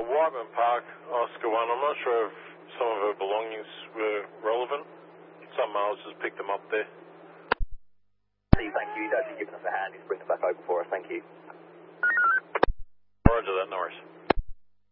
Whiteman Park, Oscar 1. I'm not sure if some of her belongings were relevant. Some males just picked them up there. Thank you. He's actually given us a hand. He's bringing them back over for us. Thank you.